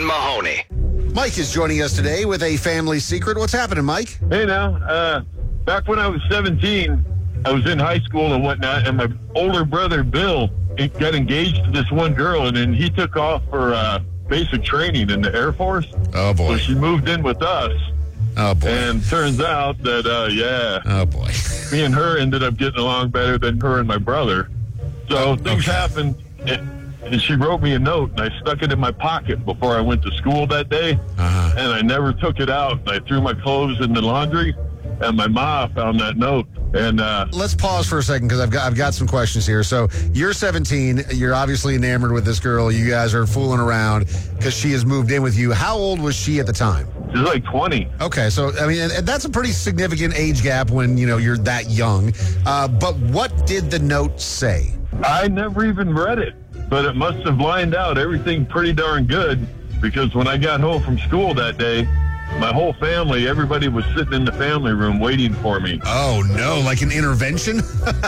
and Mahoney. Mike is joining us today with a family secret. What's happening, Mike? Hey now, back when I was 17, I was in high school and whatnot, and my older brother, Bill, he got engaged to this one girl, and then he took off for basic training in the Air Force. Oh, boy. So she moved in with us. Oh, boy. And turns out that, Oh, boy. me and her ended up getting along better than her and my brother. So things happened, and she wrote me a note, and I stuck it in my pocket before I went to school that day, and I never took it out. And I threw my clothes in the laundry, and my ma found that note. And let's pause for a second because I've got some questions here. So you're 17. You're obviously enamored with this girl. You guys are fooling around because she has moved in with you. How old was she at the time? she was like 20. Okay, so I mean, and that's a pretty significant age gap when you're that young. But what did the note say? I never even read it, but it must have lined out everything pretty darn good, because when I got home from school that day, my whole family, everybody was sitting in the family room waiting for me. Oh, no, like an intervention?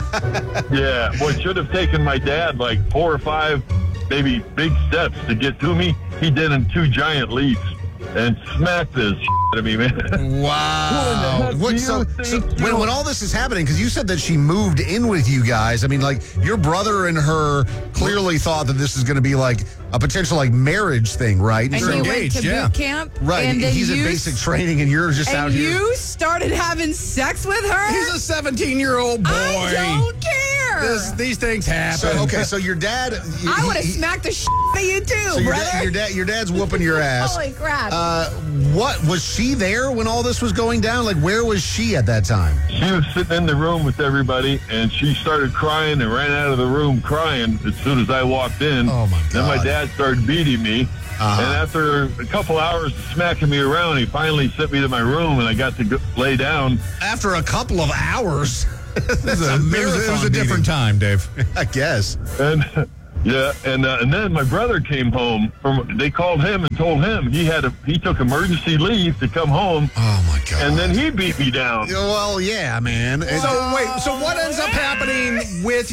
Yeah, what should have taken my dad like 4 or 5, maybe big steps to get to me, he did in 2 giant leaps and smacked this out of me, man. Wow. So when all this is happening, because you said that she moved in with you guys, I mean, like, your brother and her clearly thought that this is going to be like a potential like marriage thing, right? And so, you went to boot camp. Right. And then he's in basic training and you're just out here. And you started having sex with her? He's a 17-year-old boy. I don't care. These things happen. So your dad... I would have smacked the shit out of you too, so brother. your dad's whooping your ass. Holy crap. What, was she there when all this was going down? Like, where was she at that time? She was sitting in the room with everybody, and she started crying and ran out of the room crying as soon as I walked in. Oh, my God. Then my dad started beating me. And after a couple hours of smacking me around, he finally sent me to my room, and I got to lay down. After a couple of hours? That's a marathon. It was a different time, Dave. I guess. And yeah, and then my brother came home from. They called him and told him he took emergency leave to come home. Oh my God! And then he beat me down. Well, yeah, man. So wait, so what ends up happening with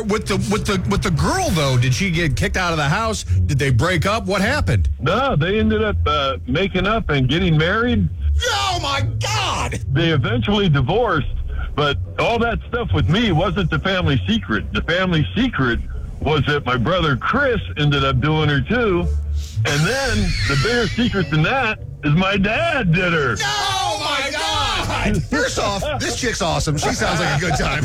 the girl though? Did she get kicked out of the house? Did they break up? What happened? No, they ended up making up and getting married. Oh my God! They eventually divorced, but all that stuff with me wasn't the family secret. The family secret was that my brother Chris ended up doing her too. And then the bigger secret than that is my dad did her. Oh my God! First off, this chick's awesome. She sounds like a good time.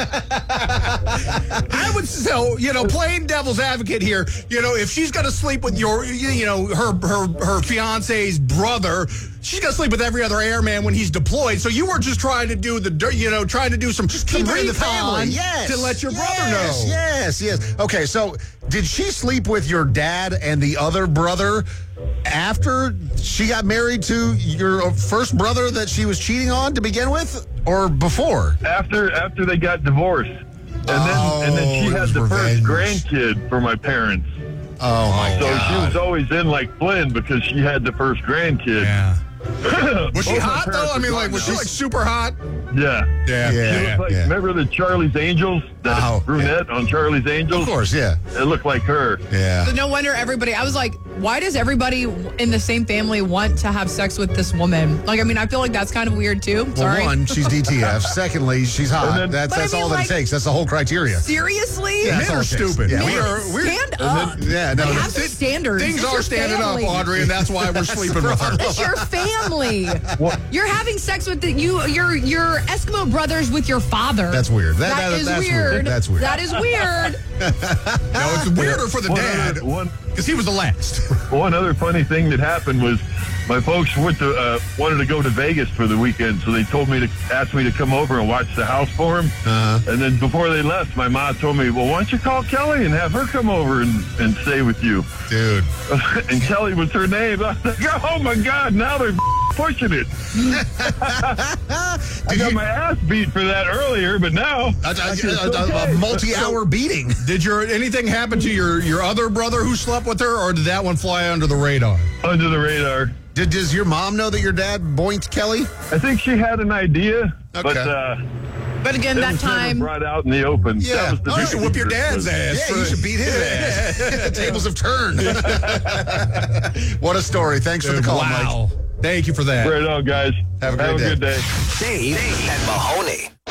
I would playing devil's advocate here, if she's going to sleep with her fiance's brother, she's going to sleep with every other airman when he's deployed. So you were just trying to do some Keep her in the family. recon Yes. to let your brother know. Yes. Okay, so did she sleep with your dad and the other brother after she got married to your first brother that she was cheating on to begin with, or before? After they got divorced. And then she had the first grandkid for my parents. Oh my God. So she was always in like Flynn because she had the first grandkid. Yeah. Was she hot though? I mean, was she like super hot? Yeah. She looked like, remember the Charlie's Angels? That brunette on Charlie's Angels? Of course, yeah. It looked like her. Yeah. So no wonder everybody, I was like, why does everybody in the same family want to have sex with this woman? Like, I mean, I feel like that's kind of weird too. Sorry. Well, one, she's DTF. Secondly, she's hot. That's all that it takes. That's the whole criteria. Seriously? Yeah, Men are stupid. Yeah, Stand up. Yeah, no. They have some standards. Things It's are your standing family. up, Audrey, and that's why we're sleeping with her. It's your family. You're having sex with your Eskimo brothers with your father. That's weird. That is that's weird. That's weird. That is weird. No, it's weirder for the dad because he was the last. One other funny thing that happened was my folks wanted to go to Vegas for the weekend, so they asked me to come over and watch the house for them. And then before they left, my mom told me, well, why don't you call Kelly and have her come over and stay with you? Dude. And Kelly was her name. I was like, oh my God, now they're pushing it. I got my ass beat for that earlier, but now a multi-hour beating. Did anything happen to your other brother who slept with her, or did that one fly under the radar? Under the radar. Does your mom know that your dad boinked Kelly? I think she had an idea, Okay. but But again, It that was never time. brought out in the open. Yeah. That was the You big should whip your secret. dad's ass. Yeah, you should beat his ass. Tables have turned. What a story. Thanks for the call, Mike. Wow. Thank you for that. Right on, guys. Have a great day. good day. Dave and Mahoney.